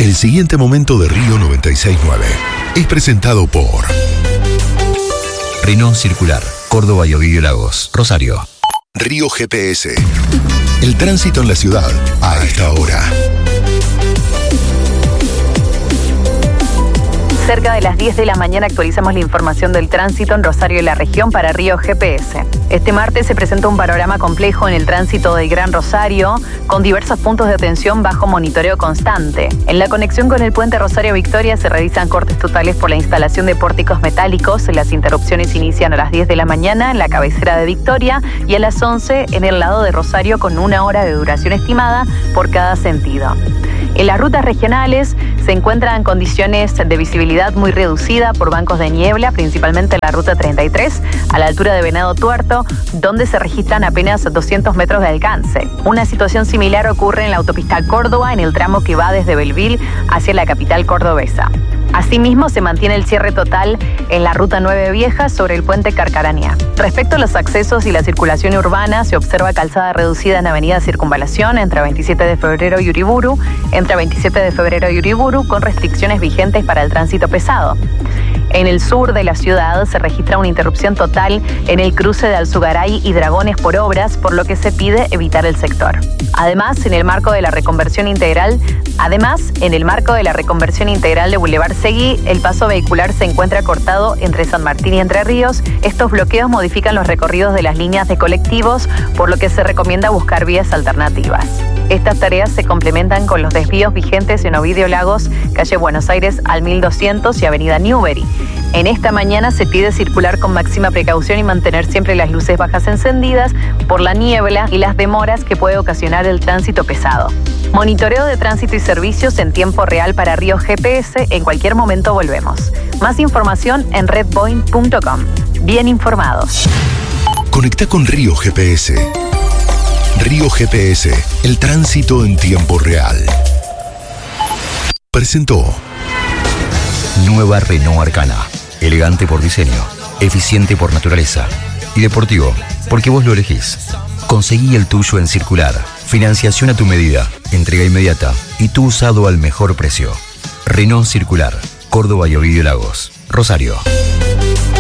El siguiente momento de Río 96.9 es presentado por Renault Circular, Córdoba y Ovidio Lagos, Rosario. Río GPS. El tránsito en la ciudad a esta hora. Cerca de las 10 de la mañana actualizamos la información del tránsito en Rosario y la región para Río GPS. Este martes se presenta un panorama complejo en el tránsito del Gran Rosario, con diversos puntos de atención bajo monitoreo constante. En la conexión con el puente Rosario Victoria se realizan cortes totales por la instalación de pórticos metálicos. Las interrupciones inician a las 10 de la mañana en la cabecera de Victoria y a las 11 en el lado de Rosario, con 1 hora de duración estimada por cada sentido. En las rutas regionales se encuentran condiciones de visibilidad muy reducida por bancos de niebla, principalmente en la ruta 33, a la altura de Venado Tuerto, donde se registran apenas 200 metros de alcance. Una situación similar ocurre en la autopista Córdoba, en el tramo que va desde Belville hacia la capital cordobesa. Asimismo, se mantiene el cierre total en la ruta 9 Vieja sobre el puente Carcarañá. Respecto a los accesos y la circulación urbana, se observa calzada reducida en Avenida Circunvalación entre 27 de febrero y Uriburu, entre 27 de febrero y Uriburu, con restricciones vigentes para el tránsito pesado. En el sur de la ciudad se registra una interrupción total en el cruce de Alzugaray y Dragones por obras, por lo que se pide evitar el sector. Además, en el marco de la reconversión integral de Boulevard Seguí, el paso vehicular se encuentra cortado entre San Martín y Entre Ríos. Estos bloqueos modifican los recorridos de las líneas de colectivos, por lo que se recomienda buscar vías alternativas. Estas tareas se complementan con los desvíos vigentes en Ovidio Lagos, calle Buenos Aires al 1200 y avenida Newbery. En esta mañana se pide circular con máxima precaución y mantener siempre las luces bajas encendidas por la niebla y las demoras que puede ocasionar el tránsito pesado. Monitoreo de tránsito y servicios en tiempo real para Río GPS. En cualquier momento volvemos. Más información en redboin.com. Bien informados. Conecta con Río GPS. Río GPS, el tránsito en tiempo real. Presentó Nueva Renault Arcana. Elegante por diseño, eficiente por naturaleza y deportivo porque vos lo elegís. Conseguí el tuyo en Circular. Financiación a tu medida, entrega inmediata y tu usado al mejor precio. Renault Circular, Córdoba y Ovidio Lagos, Rosario.